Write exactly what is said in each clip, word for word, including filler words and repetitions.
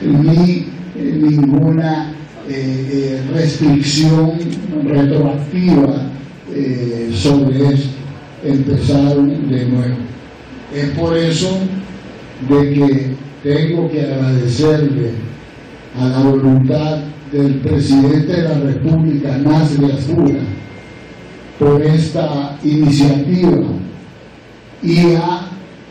ni eh, ninguna eh, eh, restricción retroactiva eh, sobre esto. Empezaron de nuevo. Es por eso de que tengo que agradecerle a la voluntad del presidente de la República, Nasri Asbuna, por esta iniciativa, y a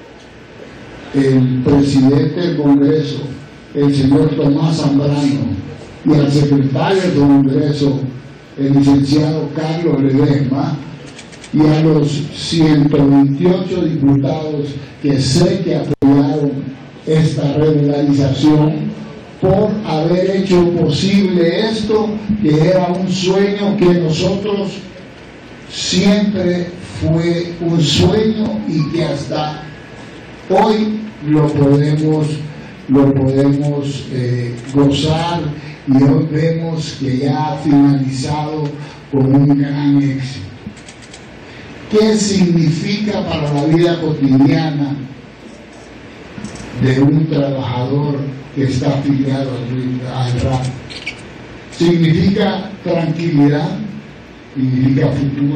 el presidente del Congreso, el señor Tomás Zambrano, y al secretario del Congreso, el licenciado Carlos Ledesma, y a los ciento veintiocho diputados que sé que apoyaron esta regularización, por haber hecho posible esto, que era un sueño que nosotros siempre fue un sueño y que hasta hoy lo podemos, lo podemos eh, gozar, y hoy vemos que ya ha finalizado con un gran éxito. ¿Qué significa para la vida cotidiana de un trabajador que está afiliado al R A T? Significa tranquilidad, significa futuro,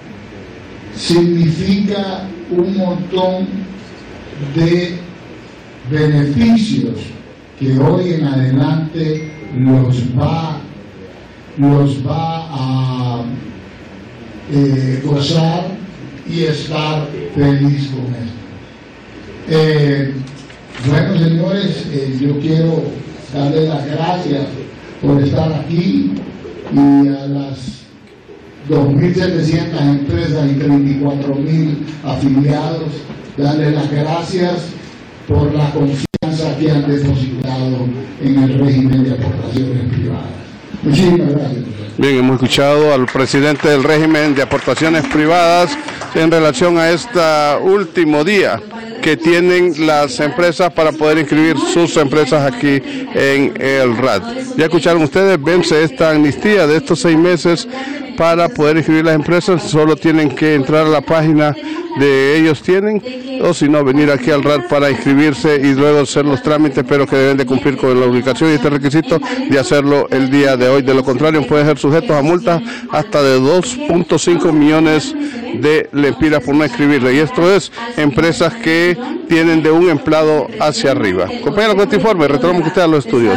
significa un montón de beneficios que hoy en adelante los va, los va a eh, gozar y estar feliz con esto. Eh, bueno, señores, eh, yo quiero darles las gracias por estar aquí, y a las dos mil setecientas empresas y treinta y cuatro mil afiliados, darles las gracias por la confianza que han depositado en el régimen de aportaciones privadas. Muchísimas gracias. Bien, hemos escuchado al presidente del régimen de aportaciones privadas en relación a este último día que tienen las empresas para poder inscribir sus empresas aquí en el R A T. Ya escucharon ustedes, vence esta amnistía de estos seis meses para poder inscribir las empresas. Solo tienen que entrar a la página de ellos tienen, o si no, venir aquí al R A T para inscribirse y luego hacer los trámites, pero que deben de cumplir con la ubicación y este requisito de hacerlo el día de hoy. De lo contrario, pueden ser sujetos a multas hasta de dos punto cinco millones de lempiras por no inscribirle, y esto es empresas que tienen de un empleado hacia arriba. Compañeros, con este informe retornamos con ustedes a los estudios.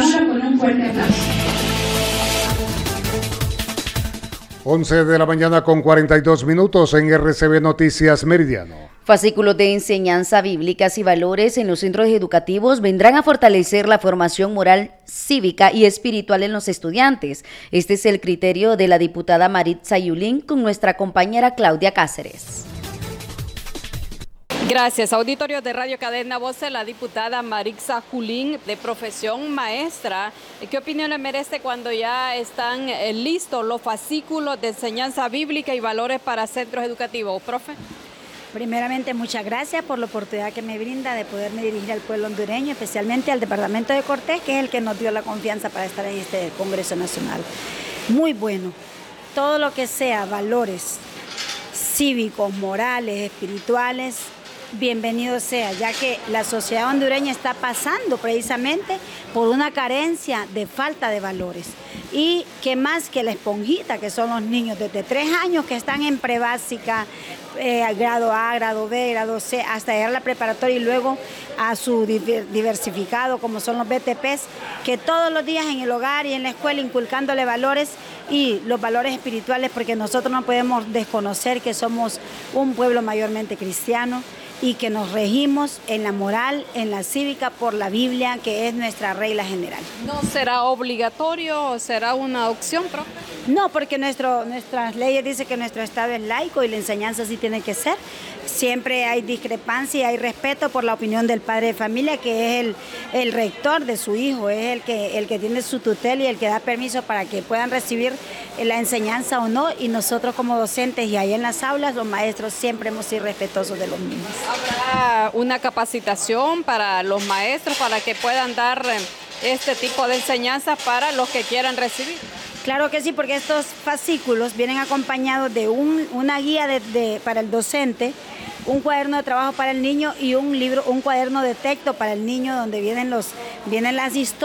once de la mañana con cuarenta y dos minutos en R C B Noticias Meridiano. Fascículos de enseñanza bíblicas y valores en los centros educativos vendrán a fortalecer la formación moral, cívica y espiritual en los estudiantes. Este es el criterio de la diputada Maritza Yulín con nuestra compañera Claudia Cáceres. Gracias. Auditorio de Radio Cadena Voz, la diputada Maritza Yulín, de profesión maestra. ¿Qué opinión le merece cuando ya están listos los fascículos de enseñanza bíblica y valores para centros educativos? Profe. Primeramente, muchas gracias por la oportunidad que me brinda de poderme dirigir al pueblo hondureño, especialmente al departamento de Cortés, que es el que nos dio la confianza para estar en este Congreso Nacional. Muy bueno. Todo lo que sea valores cívicos, morales, espirituales, bienvenido sea, ya que la sociedad hondureña está pasando precisamente por una carencia de falta de valores. Y que más que la esponjita, que son los niños desde tres años que están en prebásica, eh, grado A, grado B, grado C, hasta llegar a la preparatoria y luego a su diversificado, como son los B T Ps, que todos los días en el hogar y en la escuela inculcándole valores y los valores espirituales, porque nosotros no podemos desconocer que somos un pueblo mayormente cristiano y que nos regimos en la moral, en la cívica, por la Biblia, que es nuestra regla general. ¿No será obligatorio o será una opción, profe? No, porque nuestro, nuestras leyes dicen que nuestro Estado es laico y la enseñanza sí tiene que ser. Siempre hay discrepancia y hay respeto por la opinión del padre de familia, que es el, el rector de su hijo, es el que, el que tiene su tutela y el que da permiso para que puedan recibir la enseñanza o no, y nosotros como docentes y ahí en las aulas, los maestros siempre hemos sido respetuosos de los niños. ¿Habrá una capacitación para los maestros para que puedan dar este tipo de enseñanzas para los que quieran recibir? Claro que sí, porque estos fascículos vienen acompañados de un, una guía de, de, para el docente, un cuaderno de trabajo para el niño y un libro, un cuaderno de texto para el niño donde vienen, los, vienen las historias.